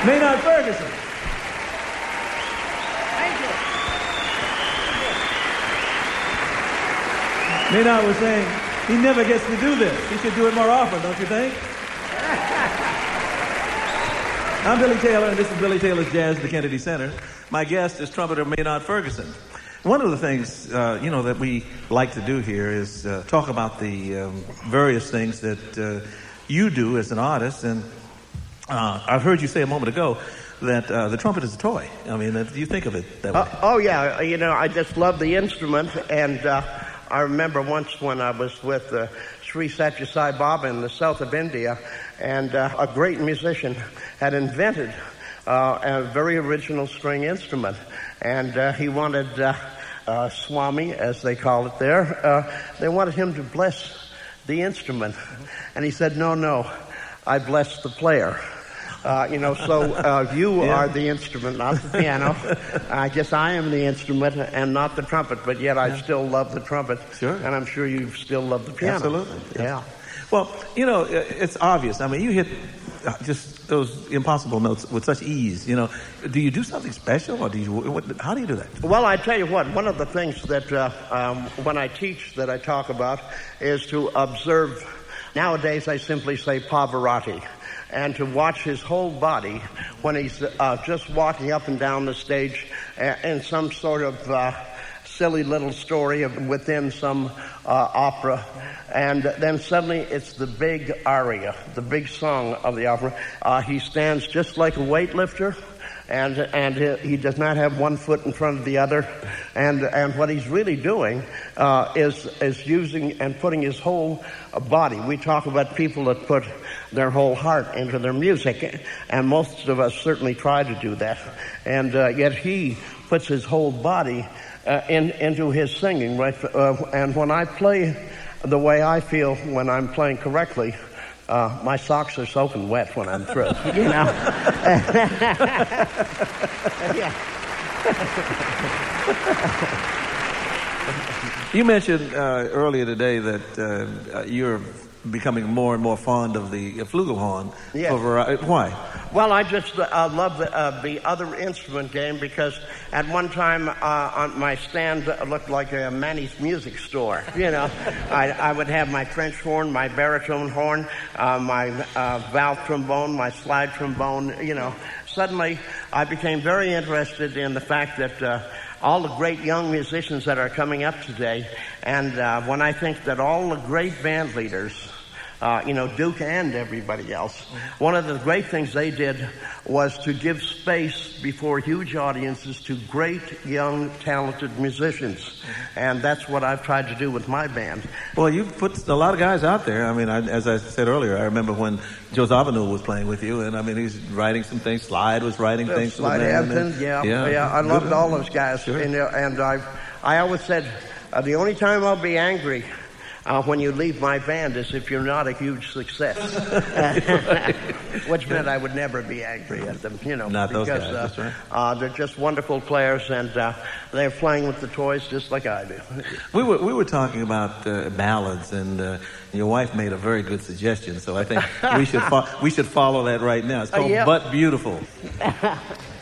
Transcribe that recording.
Maynard Ferguson. Thank you. Maynard was saying he never gets to do this. He should do it more often, don't you think? I'm Billy Taylor, and this is Billy Taylor's Jazz at the Kennedy Center. My guest is trumpeter Maynard Ferguson. One of the things, that we like to do here is talk about the various things that you do as an artist. And I've heard you say a moment ago that the trumpet is a toy. I mean, do you think of it that way? Oh, yeah. I just love the instrument. And I remember once when I was with Sri Satya Sai Baba in the south of India, and a great musician had invented a very original string instrument. And he wanted Swami, as they call it there, they wanted him to bless the instrument. And he said, no, I bless the player. You are the instrument, not the piano. I guess I am the instrument and not the trumpet, but yet I still love the trumpet. Sure. And I'm sure you still love the piano. Absolutely. Yeah. Well, it's obvious. I mean, you hit just those impossible notes with such ease. Do you do something special, or how do you do that? Well, I tell you what, one of the things that when I teach that I talk about is to observe. Nowadays, I simply say Pavarotti. And to watch his whole body when he's just walking up and down the stage in some sort of silly little story within some opera. And then suddenly it's the big aria, the big song of the opera. He stands just like a weightlifter. And he does not have one foot in front of the other, and what he's really doing is using and putting his whole body. We talk about people that put their whole heart into their music, and most of us certainly try to do that. And yet he puts his whole body into his singing, right? And when I play the way I feel when I'm playing correctly, my socks are soaking wet when I'm through, Yeah. You mentioned earlier today that you're becoming more and more fond of the flugelhorn. Yes. Why? Well, I just love the other instrument game because at one time on my stand looked like a Manny's music store. I would have my French horn, my baritone horn, my valve trombone, my slide trombone. Suddenly I became very interested in the fact that all the great young musicians that are coming up today, and when I think that all the great band leaders, Duke and everybody else, one of the great things they did was to give space before huge audiences to great, young, talented musicians. And that's what I've tried to do with my band. Well, you've put a lot of guys out there. I mean, as I said earlier, I remember when Joe Zawinul was playing with you, and I mean, he's writing some things. Slide was writing things. Slide Hampton, yeah. I loved all those guys. Sure. And I always said, the only time I'll be angry when you leave my band is if you're not a huge success. Which meant I would never be angry at them, Not because those guys, that's right. They're just wonderful players, and they're playing with the toys just like I do. We were talking about ballads, and your wife made a very good suggestion, so I think we should follow that right now. It's called Yep. But Beautiful.